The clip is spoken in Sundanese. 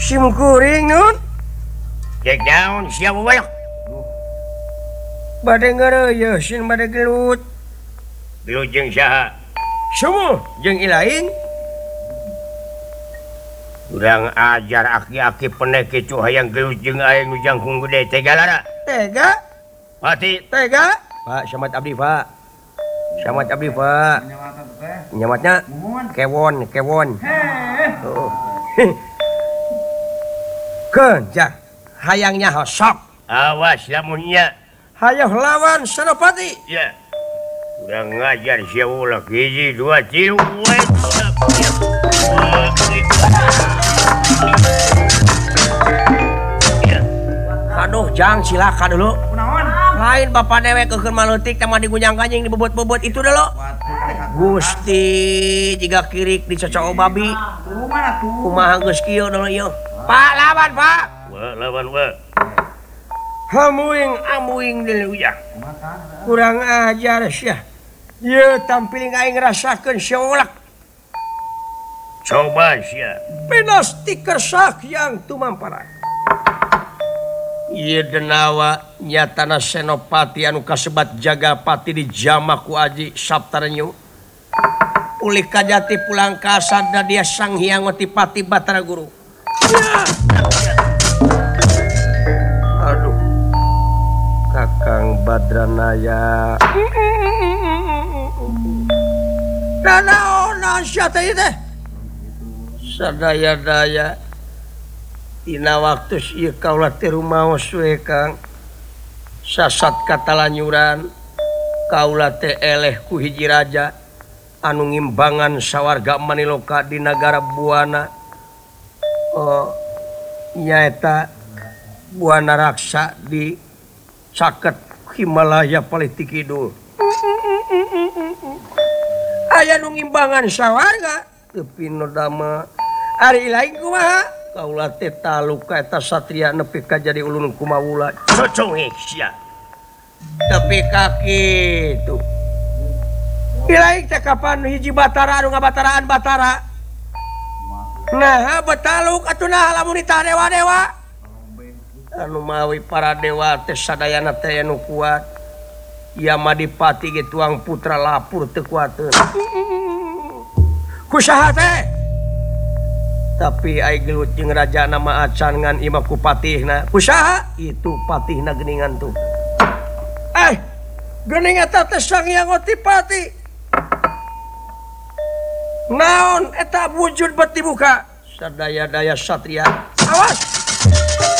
simkuring nun Cek daun siapa banyak? bade ngareuyeun sin bade gelut Gelut jeung saha? sumuh jeung ilaing Urang ajar aki-aki peneh kicu hayang gelut jeung aing nu jangkung gede tega lara. tega Pati tega Pak Syamat abdi Pak Syamat abdi Pak nyamatnya kewon oh. Kenjak hayangnya hosok awas lamun nya. hayang lawan Senopati Ya. Urang ngajar sia ulah 1 2 3 wait. aduh jang silakan dulu lain bapak dewek kekeun maleutik sama digunyang kanjing dibobot-bobot itu dulu Gusti jika kirik dicocok babi kumaha geus kieu dulu ieu Pak lawan Pak Lawan wa. amuing dulu ya kurang ajar sia ieu tampil aing ngerasakeun seolak Coba sia. pinasti kersak yang tumamparan ieu denawa nyatana Senopati anu kasebat Jagapati di jama ku Aji Saptarenyu uli kajati pulang kasar da dia Sang Hyang Otipati Batara Guru aduh Kakang Badranaya danaona sia teh teh sadaya-daya tina waktu ieu kaula teh rumaos we Kang sasat katalanyuran kaula teh eleh ku hiji raja anu ngimbangan sawarga Maniloka di nagara Buana nyaeta Buana Raksa di caket Himalaya Paliti Kidul aya nu ngimbangan sawarga teu pino dama ari lain kumaha kaula teh taluk ka eta satria nepi ka jadi ulun kumawula Cocong sia. tepi ka kitu ilaing teh kapan hiji batara anu ngabataraan batara nah betaluk atuh lamun ditah dewa-dewa anu mawi para dewa teh sadayana teh anu kuat Yamadipati ge tuang putra lapur teu kuateun kusaha teh tapi ai gelut jeung raja nama acan ngan imah ku patihna kusaha itu patihna geuningan tuh geuning eta teh Sang Hyang Otipati naon eta wujud beti buka sadaya-daya satria awas